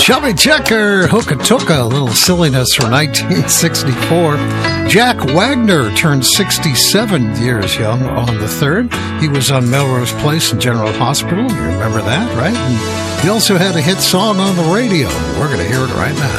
Chubby Checker, Hooka Tooka, a little silliness from 1964. Jack Wagner turned 67 years young on the 3rd. He was on Melrose Place and General Hospital. You remember that, right? And he also had a hit song on the radio. We're going to hear it right now.